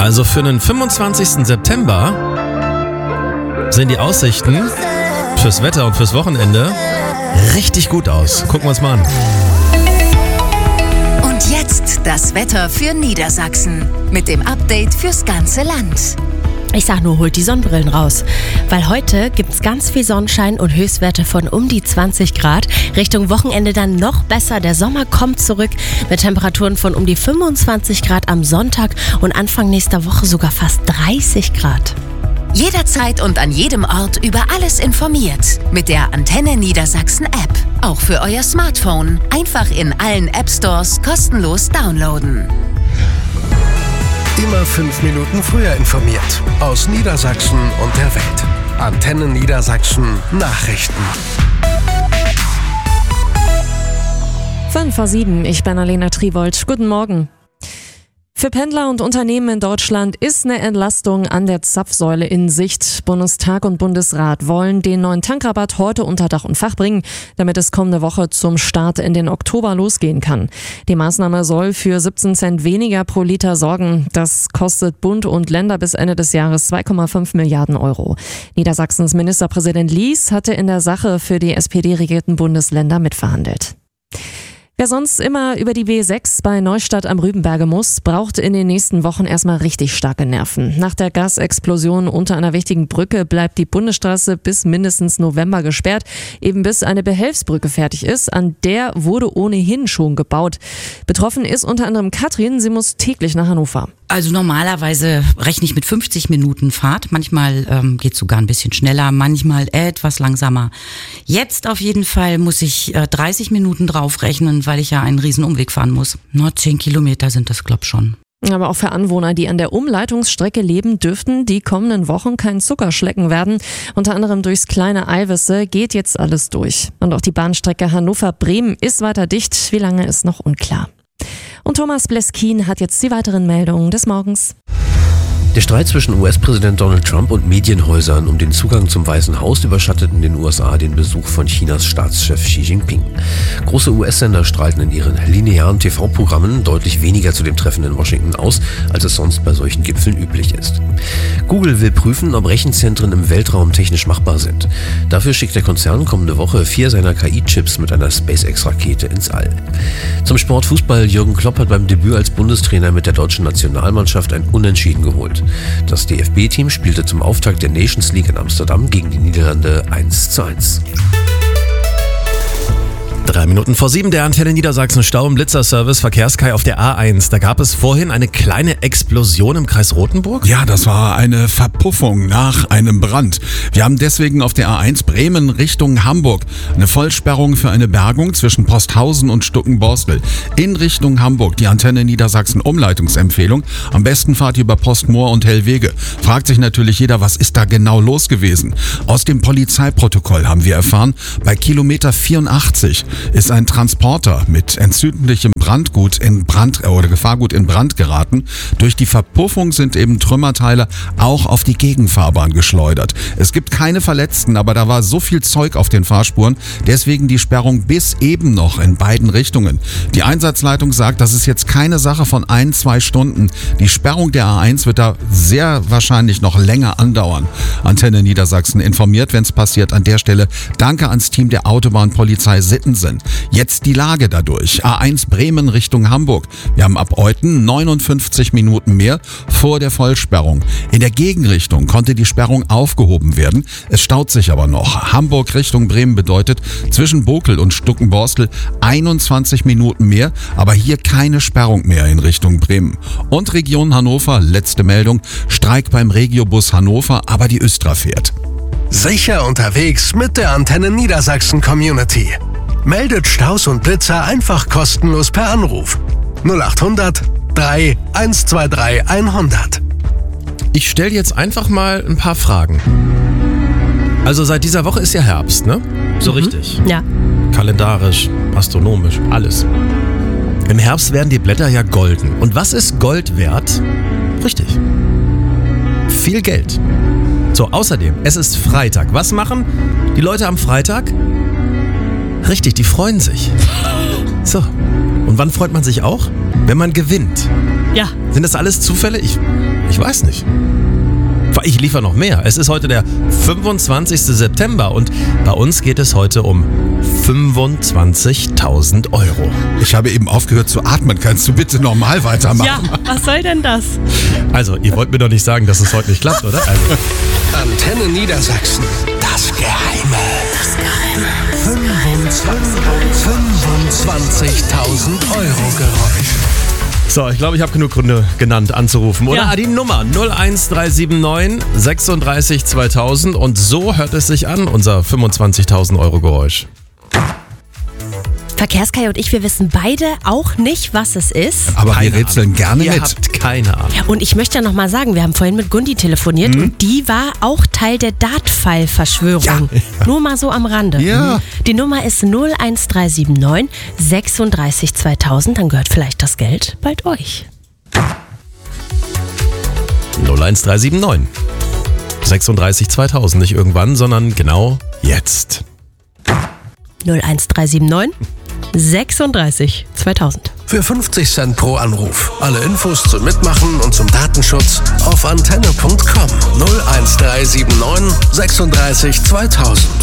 Also für den 25. September sehen die Aussichten fürs Wetter und fürs Wochenende richtig gut aus. Gucken wir uns mal an. Und jetzt das Wetter für Niedersachsen mit dem Update fürs ganze Land. Ich sag nur, holt die Sonnenbrillen raus, weil heute gibt's ganz viel Sonnenschein und Höchstwerte von um die 20 Grad. Richtung Wochenende dann noch besser. Der Sommer kommt zurück mit Temperaturen von um die 25 Grad am Sonntag und Anfang nächster Woche sogar fast 30 Grad. Jederzeit und an jedem Ort über alles informiert. Mit der Antenne Niedersachsen App. Auch für euer Smartphone. Einfach in allen App Stores kostenlos downloaden. Immer 5 Minuten früher informiert. Aus Niedersachsen und der Welt. Antenne Niedersachsen Nachrichten. 5:07, ich bin Alena Triwold. Guten Morgen. Für Pendler und Unternehmen in Deutschland ist eine Entlastung an der Zapfsäule in Sicht. Bundestag und Bundesrat wollen den neuen Tankrabatt heute unter Dach und Fach bringen, damit es kommende Woche zum Start in den Oktober losgehen kann. Die Maßnahme soll für 17 Cent weniger pro Liter sorgen. Das kostet Bund und Länder bis Ende des Jahres 2,5 Milliarden Euro. Niedersachsens Ministerpräsident Lies hatte in der Sache für die SPD-regierten Bundesländer mitverhandelt. Wer sonst immer über die B6 bei Neustadt am Rübenberge muss, braucht in den nächsten Wochen erstmal richtig starke Nerven. Nach der Gasexplosion unter einer wichtigen Brücke bleibt die Bundesstraße bis mindestens November gesperrt, eben bis eine Behelfsbrücke fertig ist. An der wurde ohnehin schon gebaut. Betroffen ist unter anderem Katrin, sie muss täglich nach Hannover. Also normalerweise rechne ich mit 50 Minuten Fahrt. Manchmal geht es sogar ein bisschen schneller, manchmal etwas langsamer. Jetzt auf jeden Fall muss ich 30 Minuten draufrechnen, weil ich ja einen riesen Umweg fahren muss. Nur 10 Kilometer sind das, glaub schon. Aber auch für Anwohner, die an der Umleitungsstrecke leben, dürften die kommenden Wochen kein Zuckerschlecken werden. Unter anderem durchs kleine Eiwisse geht jetzt alles durch. Und auch die Bahnstrecke Hannover-Bremen ist weiter dicht. Wie lange ist noch unklar. Und Thomas Bleskin hat jetzt die weiteren Meldungen des Morgens. Der Streit zwischen US-Präsident Donald Trump und Medienhäusern um den Zugang zum Weißen Haus überschattet in den USA den Besuch von Chinas Staatschef Xi Jinping. Große US-Sender strahlten in ihren linearen TV-Programmen deutlich weniger zu dem Treffen in Washington aus, als es sonst bei solchen Gipfeln üblich ist. Google will prüfen, ob Rechenzentren im Weltraum technisch machbar sind. Dafür schickt der Konzern kommende Woche 4 seiner KI-Chips mit einer SpaceX-Rakete ins All. Zum Sport Fußball: Jürgen Klopp hat beim Debüt als Bundestrainer mit der deutschen Nationalmannschaft ein Unentschieden geholt. Das DFB-Team spielte zum Auftakt der Nations League in Amsterdam gegen die Niederlande 1:1. 7:03, der Antenne Niedersachsen Stau- und Blitzerservice Verkehrskai auf der A1. Da gab es vorhin eine kleine Explosion im Kreis Rothenburg. Ja, das war eine Verpuffung nach einem Brand. Wir haben deswegen auf der A1 Bremen Richtung Hamburg eine Vollsperrung für eine Bergung zwischen Posthausen und Stuckenborstel. In Richtung Hamburg die Antenne Niedersachsen Umleitungsempfehlung. Am besten fahrt ihr über Postmoor und Hellwege. Fragt sich natürlich jeder, was ist da genau los gewesen? Aus dem Polizeiprotokoll haben wir erfahren, bei Kilometer 84 ist ein Transporter mit entzündlichem Gefahrgut in Brand geraten. Durch die Verpuffung sind eben Trümmerteile auch auf die Gegenfahrbahn geschleudert. Es gibt keine Verletzten, aber da war so viel Zeug auf den Fahrspuren, deswegen die Sperrung bis eben noch in beiden Richtungen. Die Einsatzleitung sagt, das ist jetzt keine Sache von 1-2 Stunden. Die Sperrung der A1 wird da sehr wahrscheinlich noch länger andauern. Antenne Niedersachsen informiert, wenn es passiert. An der Stelle danke ans Team der Autobahnpolizei Sittensen. Jetzt die Lage dadurch. A1 Bremen Richtung Hamburg. Wir haben ab Euthen 59 Minuten mehr vor der Vollsperrung. In der Gegenrichtung konnte die Sperrung aufgehoben werden. Es staut sich aber noch. Hamburg Richtung Bremen bedeutet zwischen Bokel und Stuckenborstel 21 Minuten mehr, aber hier keine Sperrung mehr in Richtung Bremen. Und Region Hannover, letzte Meldung, Streik beim Regiobus Hannover, aber die Östra fährt. Sicher unterwegs mit der Antenne Niedersachsen Community. Meldet Staus und Blitzer einfach kostenlos per Anruf. 0800 3 123 100. Ich stelle jetzt einfach mal ein paar Fragen. Also seit dieser Woche ist ja Herbst, ne? So richtig. Ja. Kalendarisch, astronomisch, alles. Im Herbst werden die Blätter ja golden. Und was ist Gold wert? Richtig. Viel Geld. So, außerdem, es ist Freitag. Was machen die Leute am Freitag? Richtig, die freuen sich. So, und wann freut man sich auch? wenn man gewinnt. Ja. Sind das alles Zufälle? Ich weiß nicht. Ich liefere noch mehr. Es ist heute der 25. September und bei uns geht es heute um 25.000 Euro. Ich habe eben aufgehört zu atmen. Kannst du bitte normal weitermachen? Ja, was soll denn das? Also, ihr wollt mir doch nicht sagen, dass es heute nicht klappt, oder? Also. Antenne Niedersachsen. Das Geheime. 25.000 Euro Geräusch. So, ich glaube, ich habe genug Gründe genannt, anzurufen. Oder Ja. die Nummer 01379 36 2000. Und so hört es sich an, unser 25.000 Euro Geräusch. Verkehrskai und ich, wir wissen beide auch nicht, was es ist. Aber wir Keine rätseln gerne Ihr mit. habt keine Ahnung. Und ich möchte ja noch mal sagen, wir haben vorhin mit Gundi telefoniert und die war auch Teil der Dartpfeil-Verschwörung. Nur mal so am Rande. Ja. Die Nummer ist 01379 36 2000. Dann gehört vielleicht das Geld bald euch. 01379 36 2000. Nicht irgendwann, sondern genau jetzt. 01379 36 2000. Für 50 Cent pro Anruf. Alle Infos zum Mitmachen und zum Datenschutz auf antenne.com. 01379 36 2000.